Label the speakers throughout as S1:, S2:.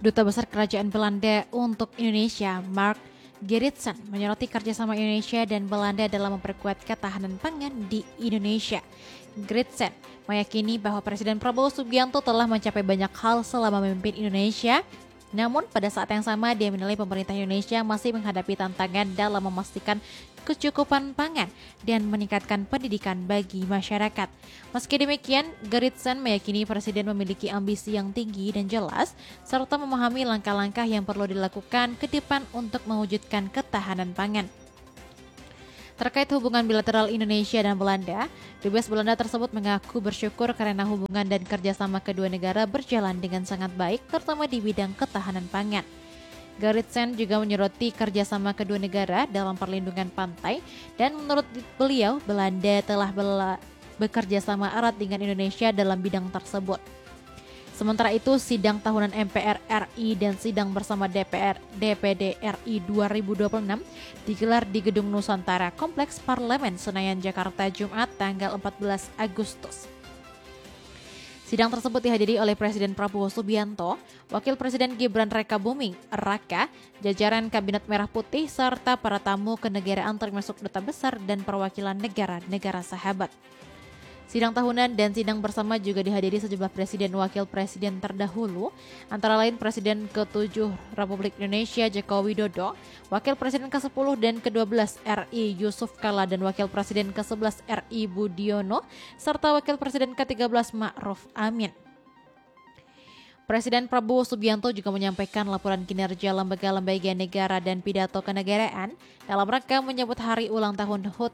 S1: Duta Besar Kerajaan Belanda untuk Indonesia, Mark Gerritsen, menyoroti kerjasama Indonesia dan Belanda dalam memperkuat ketahanan pangan di Indonesia. Gerritsen meyakini bahwa Presiden Prabowo Subianto telah mencapai banyak hal selama memimpin Indonesia. Namun pada saat yang sama dia menilai pemerintah Indonesia masih menghadapi tantangan dalam memastikan kecukupan pangan dan meningkatkan pendidikan bagi masyarakat. Meski demikian, Gerritsen meyakini Presiden memiliki ambisi yang tinggi dan jelas serta memahami langkah-langkah yang perlu dilakukan ke depan untuk mewujudkan ketahanan pangan. Terkait hubungan bilateral Indonesia dan Belanda, Dubes Belanda tersebut mengaku bersyukur karena hubungan dan kerjasama kedua negara berjalan dengan sangat baik, terutama di bidang ketahanan pangan. Gerritsen juga menyoroti kerjasama kedua negara dalam perlindungan pantai dan menurut beliau, Belanda telah bekerja sama erat dengan Indonesia dalam bidang tersebut. Sementara itu, sidang tahunan MPR RI dan sidang bersama DPD RI 2026 digelar di Gedung Nusantara Kompleks Parlemen Senayan, Jakarta, Jumat tanggal 14 Agustus. Sidang tersebut dihadiri oleh Presiden Prabowo Subianto, Wakil Presiden Gibran Rakabuming Raka, jajaran Kabinet Merah Putih, serta para tamu kenegaraan termasuk duta besar dan perwakilan negara-negara sahabat. Sidang tahunan dan sidang bersama juga dihadiri sejumlah presiden wakil presiden terdahulu, antara lain Presiden ke-7 Republik Indonesia Joko Widodo, Wakil Presiden ke-10 dan ke-12 RI Yusuf Kala dan Wakil Presiden ke-11 RI Budiono, serta Wakil Presiden ke-13 Ma'ruf Amin. Presiden Prabowo Subianto juga menyampaikan laporan kinerja lembaga-lembaga negara dan pidato kenegaraan dalam rangka menyambut hari ulang tahun HUT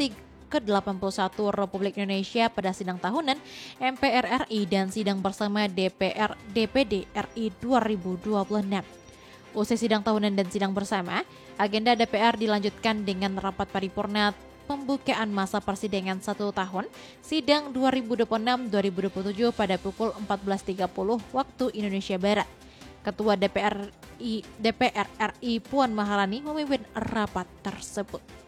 S1: ke-81 Republik Indonesia pada sidang tahunan MPR RI dan sidang bersama DPD RI 2026. Usai sidang tahunan dan sidang bersama, agenda DPR dilanjutkan dengan rapat paripurna pembukaan masa persidangan 1 tahun sidang 2026-2027 pada pukul 14.30 waktu Indonesia Barat. Ketua DPR RI Puan Maharani memimpin rapat tersebut.